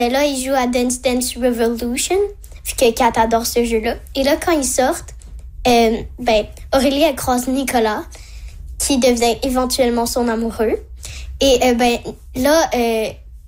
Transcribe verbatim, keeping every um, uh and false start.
Et là, ils jouent à Dance Dance Revolution, vu que Kat adore ce jeu-là. Et là, quand ils sortent, euh, ben, Aurélie, elle croise Nicolas, qui devient éventuellement son amoureux. Et euh, ben là, euh,